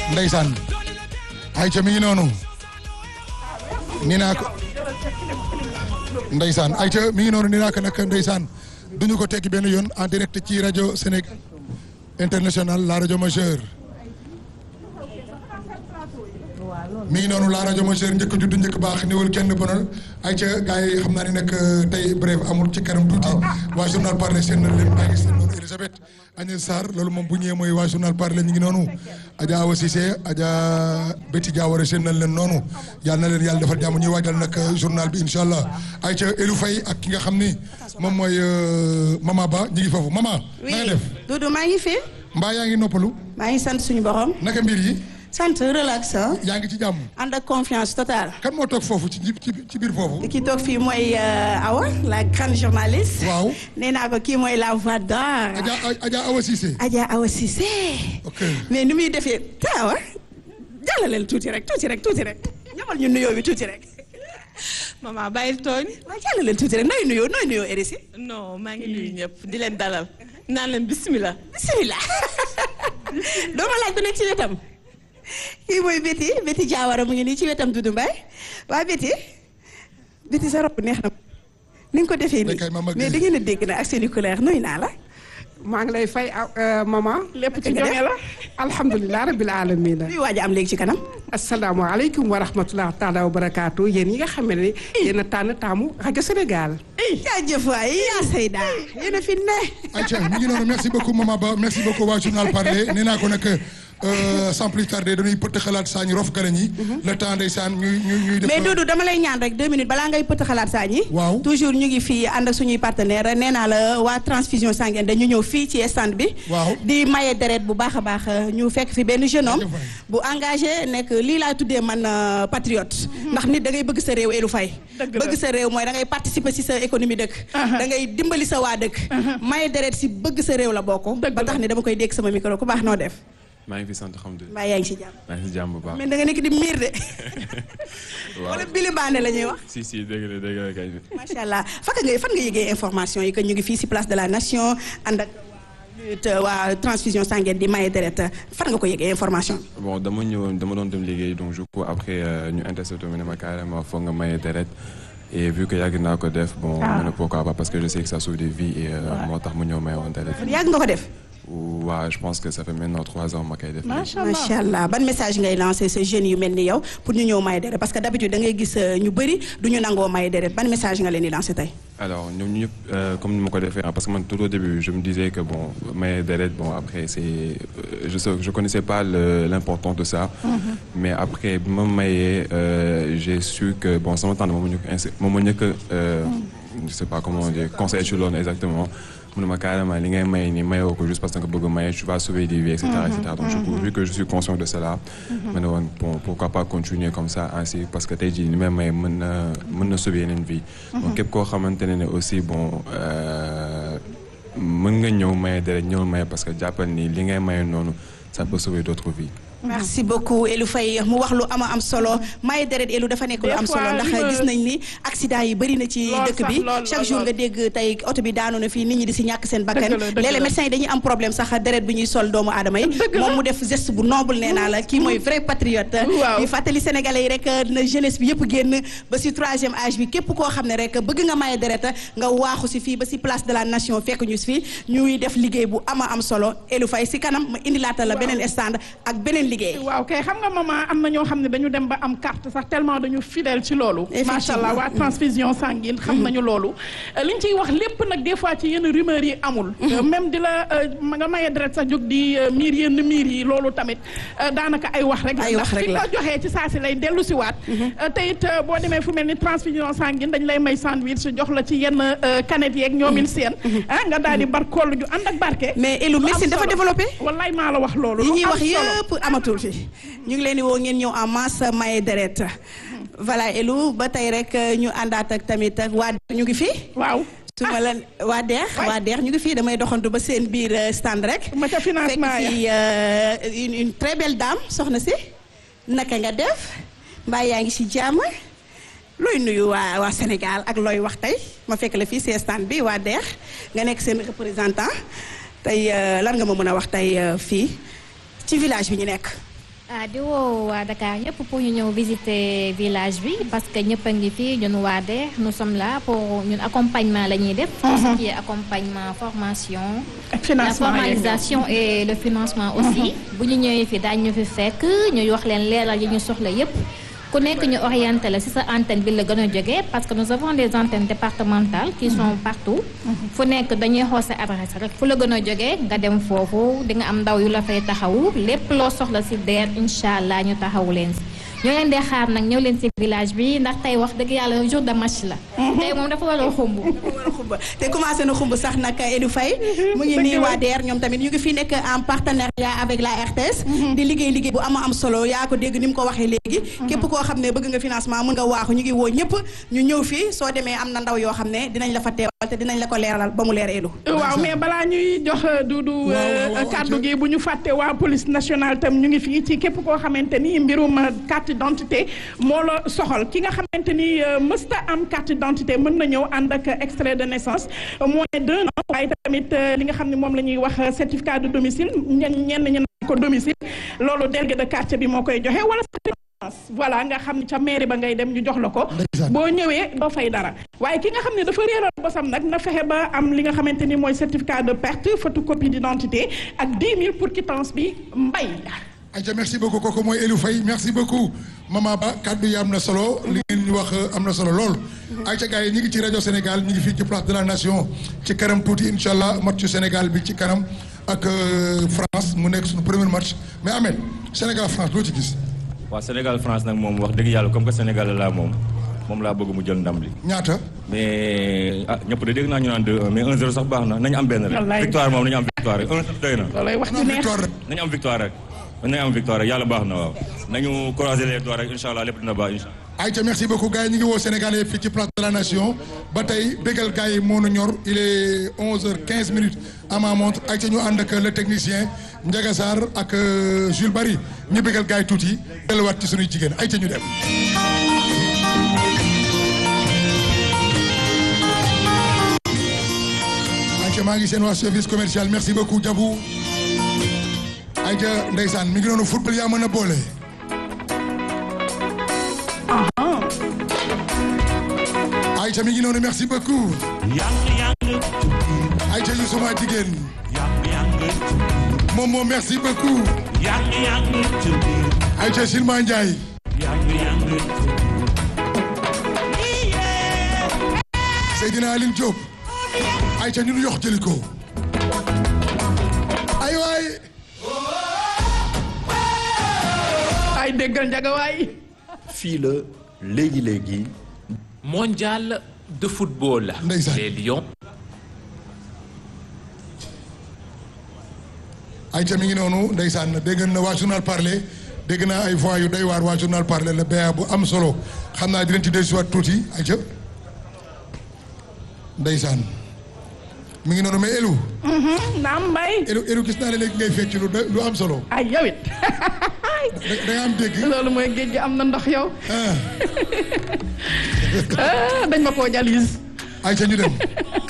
ndeysaan ayca mi ngi noonu nii naa ko ndeysaan ayca mi ngi noonu nii naa ko nag ndeysaan duñu ko teggi benn yoon en direct ci rajo Sénégal international la rajo majeure mi ngi noonu la rajo majeure njëkk a judd njëkk baax niwul kenn bonal ayca gars yi xam naa ne nag tey bref amul ci kanam tuuti waa journal parler seen na leen bàyyi seen noonu Elisabeth Agnès Sarr loolu moom bu ñëwee mooy waa journal parler ñu ngi noonu Adja Awa Cissé Adja Betty Diawara seen nañ leen noonu yàlla na leen yàlla defal jàmm ñuy waajal nag journal bi incha allah ayca Elou Faye ak ki nga xam ni moom mooy Mama Ba ñu ngi foofu Mama. na nga def Doudou maa ngi fi. mbaa yaa ngi noppalu. maa ngi sant suñu borom. naka mbir yi. sant relax. yaa ngi ci jàmm. ànd ak confiance totale. kan moo toog foofu ci biir foofu. ki toog fii mooy Awa la grande journaliste. waaw nee naa ko kii mooy la voix d'or. Adja Awa Cissé. Adja Awa Cissé. ok mais ni muy defee te Awa jàllaleel tuuti rek ñamal ñu nuyoo bi tuuti rek. maman bàyyil tooñ. waaw jàllaleel tuuti rek nooy nuyoo RSI. non maa ngi nuyu ñëpp di leen dalal naan leen bismillah. doo ma laaj bu nekk ci wetam. kii mooy Betty Diawara mu ngi nii ci wetam Doudou Mbaye waa Betty sa robe neex na ni nga ko defee nii mais da ngeen a dégg na ak seen i couleur nuyu naa la. maa ngi lay fay maman. lépp ci joxe la alhamdulilah rabil aalamiina. luy waaj a am léegi ci kanam. asalaamaaleykum wa rahmatulah taala wa barakaatu yéen ñi nga xam ne yéen a taamu rajo Sénégal. jaajëf waay yaa Seyda yéen a fi ne. ayca mi ngi noonu merci beaucoup Mama Ba merci beaucoup waa journal parler nee naa ko nag. sans plus tarder dañuy pëtt xalaat saa ñu rof galañ yi. le temps ndeysaan ñuy def. mais Doudou dama lay ñaan rek 2 minutes balaa ngay pëtt xalaat saa ñi. waaw toujours ñu ngi fii ànd ak suñuy partenaire nee naa la waa transfusion sanguine dañu ñëw fii ci stand bi. waaw di maye deret bu baax a baax ñu fekk fi benn jeune homme. bu engagé nekk lii laa tuddee man patriote. ndax nit da ngay bëgg sa réew Elou Faye. bëgg sa réew mooy da ngay participer ci sa économie dëkk. da ngay dimbali sa waa dëkk. maye deret ci bëgg sa réew la bokk. ba tax ni dama koy dégg sama micro ku baax noo def. maa ngi fi sant alhamdulilah. mbaa yaa ngi si jàmm. maa ngi si jàmm bu baax. mais da nga nekk di miir de. waaw wala bili baane la ñuy wax. si dëgg la kay. macha allah fan nga yëgee information yi que ñu ngi fii si place de la nation ànd ak waa transfusion sanguine di maye deret fan nga ko yëgee information bi. bon dama doon dem liggéey donc du coup après ñu intercepté ma ne ma carrément foog nga maye deret. et vu que yàgg naa ko def bon ma ne pourquoi pas parce que je sais que ça sauve des vies et moo tax mu ñëw maye woon deret. yàgg nga ko def. waaw je pense que ça fait maintenant 3 ans ma koy def. macha allah ban message ngay lancé ces jeunes yu mel ni yow pour ñu ñëw maye deret parce que d'habitude da ngay gis ñu bëri du ñu nangoo maye deret ban message nga leen di lancé tey. alors ñoom ñëpp comme ni ma ko defee parce que man tout au début je me disais que bon maye deret bon après c'est je connaissais pas l'importance de ça. mais après bi ma mayee j'ai su que bon sama tante moom ma njëkk je sais pas comment dire conseil ci loolu exactement. mu ne ma carrément li ngay maye nii mayoo ko juste parce que nga bëgg a maye tu vas sauver des vies et cetera et cetera donc vu que je suis conscient de cela. ma ne woon bon pourquoi pas continuer comme ça ainsi parce que tey jii li may maye mën na sauver yeneen vie. donc képp koo xamante ne aussi bon mën nga ñëw maye deret ñëw maye parce que jàppal ni li ngay maye noonu ça peut sauver d'autres vies. merci beaucoup Elou Faye mu wax lu am solo maye deret Elou dafa nekk lu am solo ndax gis nañ ni accident yi bëri na ci dëkk bi chaque jour nga dégg tey oto bi daanu na fii nit ñi di si ñàkk seen bakkan léeg-léeg médecins yi dañuy am problème sax deret bi ñuy sol doomu aadama yi moom mu def geste bu noble nee naa la kii mooy vrai patriote di fàttali sénégalais yi rek na jeunesse bi yëpp génn ba si 3e âge bi képp koo xam ne rek bëgg nga maye deret nga waaxu si fii ba si place de la nation fekk ñu si fii ñuy def liggéey bu am solo Elou Faye si kanam ma indi laata la beneen stand ak beneen waaw kay xam nga maman am na ñoo xam ne dañu dem ba am carte sax tellement dañu fidèle ci loolu macha allah waa transfusion sanguine xam nañu loolu liñ ciy wax lépp nag des fois ci yenn rumeurs yi amul même di la nga maye deret sax jóg di miir yenn miir yi loolu tamit daanaka ay wax rek ndax fi ko joxee ci saa si lay dellu si waat te it boo demee fu mel ni transfusion sanguine dañ lay may sandwich jox la ci yenn canette yeeg ñoomin seen nga daal di barkoolu ju ànd ak barke mais Elou médecine dafa développé wallaay maa la wax loolu yi ñuy wax yëpp amatul fi ñu ngi leen di woo ngeen ñëw en masse maye deret voilà Elou ba tey rek ñu àndaat ak tamit waa ñu ngi fi. waaw su ma la waa deex ñu ngi fii damay doxantu ba seen biir stand rek. ma ca financement fekk fii une très belle dame soxna si naka nga def mbaa yaa ngi si jàmm looy nuyu waa Sénégal ak looy wax tey ma fekk la fii si stand bi waa deex nga nekk seen représentant tey lan nga ma mën a wax tey fii ci village bi ñu nekk. di woo waa Dakar ñëpp pour ñu ñëw visiter village bi parce que ñëpp a ngi fii ñun waa DER nous sommes là pour ñun accompagnement la ñuy def. tout ce qui est accompagnement formation. la formalisation et le financement aussi. bu ñu ñëwee fii daañu ñu fi fekk ñu wax leen leeral yi ñu soxla yëpp. ku nekk ñu orienté la ci sa antenne bi la gën a jógee parce que nous avons des antennes départementales qui sont partout. fu nekk dañuy xool sa adresse rek fu la gën a jógee nga dem foofu di nga am ndaw yu la fay taxawu lépp loo soxla ci DER incha allah ñu taxawu leen ci. ñoo leen di xaar nag ñëw leen ci village bi ndax tey wax dëgg yàlla jour de match la. tey moom dafa war a xumb. te commencé na xumb sax nag Elou Faye mu ngi nii waa DER ñoom tamit ñu ngi fi nekk en partenariat avec la RTS. di liggéey bu am solo yaa ko dégg ni mu ko waxee léegi. képp koo xam ne bëgg nga financement mën nga waaxu ñu ngi woo ñëpp ñu ñëw fii soo demee am na ndaw yoo xam ne dinañ la fa teewal te dinañ la ko leeralal ba mu leer Elou. waaw mais balaa ñuy jox Doudou kaddu gi bu ñu fàtte waa police nationale tam ñu ngi fii ci képp koo xamante ni mbirum carte d'identité moo la soxal ki nga xamante ni mësta am carte d'identité mën na ñëw ànd ak extrait de naissance moins d'un an waaye tamit li nga xam ne moom la ñuy wax certificat de domicile ñenn ñi ko domicile loolu délégué de quartier bi moo koy joxe wala voilà nga xam ne ca mairie ba ngay dem ñu jox la ko boo ñëwee doo fay dara waaye ki nga xam ne dafa réeroon bosam nag na fexe ba am li nga xamante ni mooy certificat de perte photocopie d'identité ak 10 000 pour quittance bi mbay. Aïcha merci beaucoup kooku mooy Elou Faye merci beaucoup Mama Ba kaddu yi am na solo li ngeen ñu wax am na solo lool. Aïcha gars yi ñu ngi ci rajo Sénégal ñu ngi fii ci place de la nation ci kanam tuuti incha allah matchu Sénégal bi ci kanam ak France mu nekk suñu premier match mais Ahmed Sénégal France loo ci gis. waaw Sénégal France nag moom wax dëgg yàlla comme que Sénégal la moom laa bëgg mu jël ndam li. ñaata. mais ñëpp de dégg naa ñu naan 2-1 mais 1-0 sax baax na nañu am benn rek. victoire moom nañu am victoire rek 1 sax doy na. loolay wax ci neex nañu am victoire rek. nañu am victoire rek yàlla baax na waaw. nañu croiser les doigts rek incha allah lépp dina baax incha allah. Aïcha merci beaucoup gars yi ñu ngi woo Sénégalais fii ci place de la nation ba tey bégal gars yi moo nu ñor il est 11h15 à ma montre Aïcha ñu ànd ak le technicien Ndiaga Sarr ak Jules Barry ñu bégal gars yi tuuti delluwaat ci sunuy jigéen Aïcha ñu dem. Aïcha maa ngi seen waa service commercial merci beaucoup Diabou Aïcha ndeysaan mi ngi noonu football yaa mën a boole. Aïcha mi ngi noonu merci beaucoup. Aïcha yu suma jigéen. Momo merci beaucoup. Aïcha Silma Ndiaye. Seydina Aline Diop. Aïcha ñu yox jëli ko. ay waay. ay déggal Ndiaga waay. fii la léegi. mondial de football. Ndeysaan. Les Lions. Aïcha mi ngi noonu ndeysaan dégg na waa journal parler dégg naa ay voix yu doy waar waa journal parler la ba bu am solo xam naa dinañ ci dellusiwaat tuuti Aïcha ndeysaan mi ngi noonu mais Elou. naam Mbaye. Elou gis naa ne léegi ngay fecc lu am solo. ay yow it. da nga am dégg. loolu mooy géej gi am na ndox yow. dañ ma koo jalis. Aïcha ñu dem.